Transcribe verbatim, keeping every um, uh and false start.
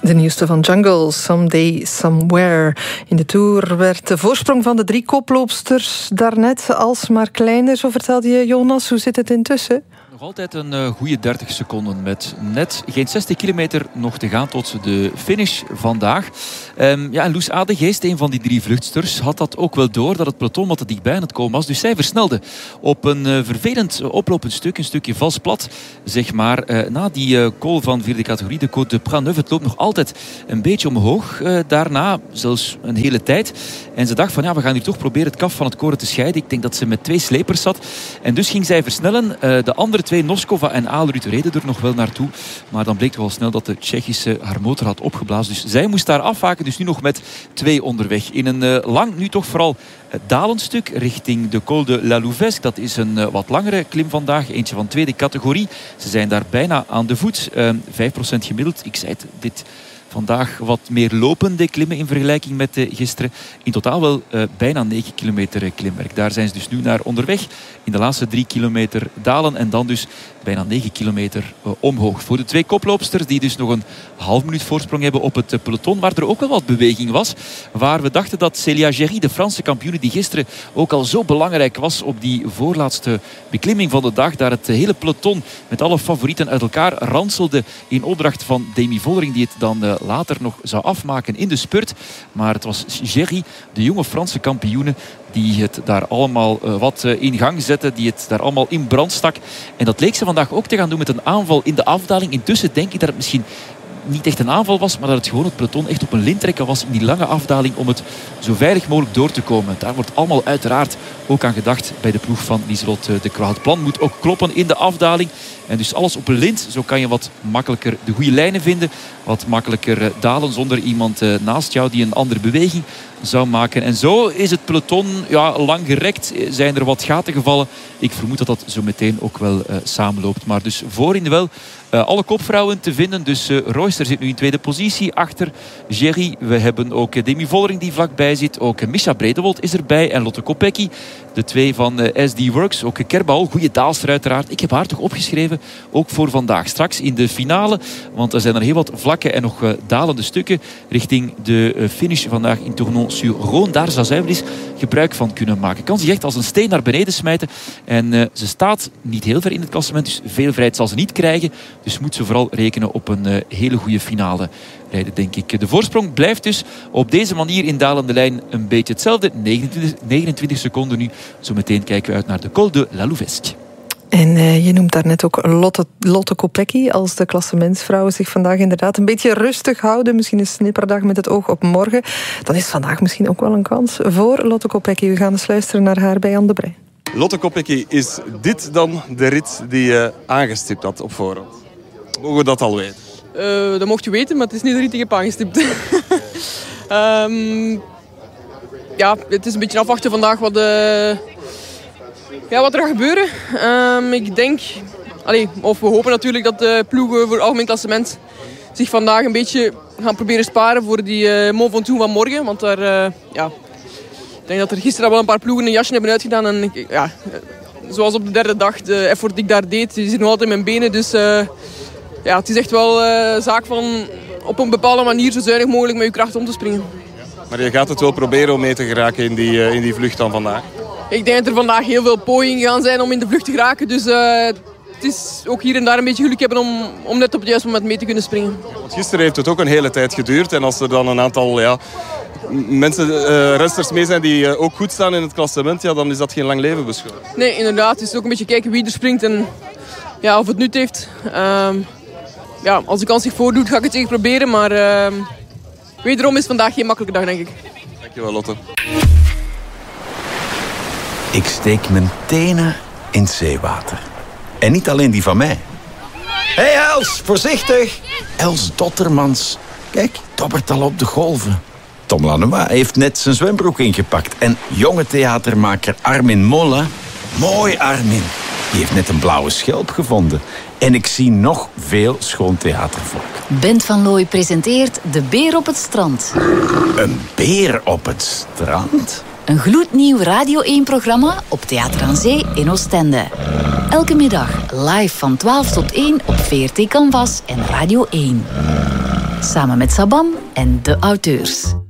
De nieuwste van Jungle, Someday, Somewhere. In de Tour werd de voorsprong van de drie koploopsters daarnet alsmaar kleiner. Zo vertelde je, Jonas. Hoe zit het intussen? Nog altijd een uh, goede dertig seconden met net geen zestig kilometer nog te gaan tot de finish vandaag. Um, ja, en Loes Adegeest, een van die drie vluchtsters, had dat ook wel door dat het peloton wat te dichtbij aan het komen was. Dus zij versnelde op een uh, vervelend uh, oplopend stuk, een stukje vals plat, zeg maar. Uh, na die uh, col van vierde categorie, de Côte de Prat-Neuf, het loopt nog altijd een beetje omhoog. Uh, daarna zelfs een hele tijd. En ze dacht van ja, we gaan hier toch proberen het kaf van het koren te scheiden. Ik denk dat ze met twee slepers zat. En dus ging zij versnellen. Uh, de andere twee, Noskova en Aalruud, reden er nog wel naartoe. Maar dan bleek toch al snel dat de Tsjechische haar motor had opgeblazen. Dus zij moest daar afhaken. Dus nu nog met twee onderweg. In een uh, lang, nu toch vooral uh, dalend stuk richting de Col de la Louvesque. Dat is een uh, wat langere klim vandaag. Eentje van tweede categorie. Ze zijn daar bijna aan de voet. Uh, vijf procent gemiddeld. Ik zei het, dit... Vandaag wat meer lopende klimmen in vergelijking met uh, gisteren. In totaal wel uh, bijna negen kilometer klimwerk. Daar zijn ze dus nu naar onderweg. In de laatste drie kilometer dalen en dan dus bijna negen kilometer uh, omhoog. Voor de twee koploopsters die dus nog een half minuut voorsprong hebben op het uh, peloton. Waar er ook wel wat beweging was. Waar we dachten dat Célia Géry, de Franse kampioene die gisteren ook al zo belangrijk was op die voorlaatste beklimming van de dag. Daar het uh, hele peloton met alle favorieten uit elkaar ranselde in opdracht van Demi Vollering die het dan uh, later nog zou afmaken in de spurt. Maar het was Géry, de jonge Franse kampioene, die het daar allemaal uh, wat uh, in gang zette. Die het daar allemaal in brand stak. En dat leek ze vandaag ook te gaan doen met een aanval in de afdaling. Intussen denk ik dat het misschien niet echt een aanval was, maar dat het gewoon het peloton echt op een lint trekken was in die lange afdaling om het zo veilig mogelijk door te komen. Daar wordt allemaal uiteraard ook aan gedacht bij de ploeg van Lieselot de Croix. Het plan moet ook kloppen in de afdaling. En dus alles op een lint. Zo kan je wat makkelijker de goede lijnen vinden. Wat makkelijker dalen zonder iemand naast jou die een andere beweging zou maken. En zo is het peloton ja, lang gerekt. Zijn er wat gaten gevallen. Ik vermoed dat dat zo meteen ook wel uh, samenloopt. Maar dus voorin wel uh, alle kopvrouwen te vinden. Dus uh, Royster zit nu in tweede positie achter Géry. We hebben ook uh, Demi Vollering die vlakbij zit. Ook uh, Mischa Bredewold is erbij. En Lotte Kopecky. De twee van uh, S D Works. Ook uh, Kerbal, goede daalster uiteraard. Ik heb haar toch opgeschreven. Ook voor vandaag. Straks in de finale. Want er zijn er heel wat vlakke en nog uh, dalende stukken richting de uh, finish vandaag in Tournon-sur-Rhône. Daar zou zij wel eens gebruik van kunnen maken. Kan zich echt als een steen naar beneden smijten. En uh, ze staat niet heel ver in het klassement. Dus veel vrijheid zal ze niet krijgen. Dus moet ze vooral rekenen op een uh, hele goede finale rijden, denk ik. De voorsprong blijft dus op deze manier in dalende lijn een beetje hetzelfde. negenentwintig, negenentwintig seconden nu. Zometeen kijken we uit naar de Col de la Louvesque. En uh, je noemt daarnet ook Lotte, Lotte Kopecky als de klassementsvrouwen zich vandaag inderdaad een beetje rustig houden. Misschien een snipperdag met het oog op morgen. Dan is vandaag misschien ook wel een kans voor Lotte Kopecky. We gaan eens luisteren naar haar bij Jan de Brij. Lotte Kopecky, is dit dan de rit die je aangestipt had op voorhand? Mogen we dat al weten? Uh, dat mocht je weten, maar het is niet de rit die ik heb aangestipt. um, ja, het is een beetje afwachten vandaag wat, uh, ja, wat er gaat gebeuren. Um, ik denk, allez, of we hopen natuurlijk dat de ploegen voor het algemeen klassement zich vandaag een beetje gaan proberen sparen voor die uh, Mont Ventoux van morgen. Want daar, uh, ja, ik denk dat er gisteren wel een paar ploegen een jasje hebben uitgedaan. En ik, ja, zoals op de derde dag, de effort die ik daar deed, die zit nog altijd in mijn benen. Dus uh, ja, het is echt wel een uh, zaak van op een bepaalde manier zo zuinig mogelijk met je kracht om te springen. Maar je gaat het wel proberen om mee te geraken in die, uh, in die vlucht dan vandaag? Ik denk dat er vandaag heel veel pogingen gaan zijn om in de vlucht te geraken. Dus uh, het is ook hier en daar een beetje geluk hebben om, om net op het juiste moment mee te kunnen springen. Want gisteren heeft het ook een hele tijd geduurd. En als er dan een aantal ja, mensen, uh, rensters mee zijn die uh, ook goed staan in het klassement, ja, dan is dat geen lang leven beschoren. Nee, inderdaad. Het is ook een beetje kijken wie er springt en ja, of het nut heeft. Uh, ja, als de kans zich voordoet, ga ik het zeker proberen. Maar uh, wederom is vandaag geen makkelijke dag, denk ik. Dankjewel, Lotte. Ik steek mijn tenen in het zeewater. En niet alleen die van mij. Hé hey Els, voorzichtig! Els Dottermans. Kijk, dobbert al op de golven. Tom Lanois heeft net zijn zwembroek ingepakt. En jonge theatermaker Armin Molle. Mooi Armin. Die heeft net een blauwe schelp gevonden. En ik zie nog veel schoon theatervolk. Bent van Looy presenteert De Beer op het Strand. Een beer op het strand? Een gloednieuw Radio één-programma op Theater aan Zee in Oostende. Elke middag live van twaalf tot één op V R T Canvas en Radio één. Samen met Sabam en de auteurs.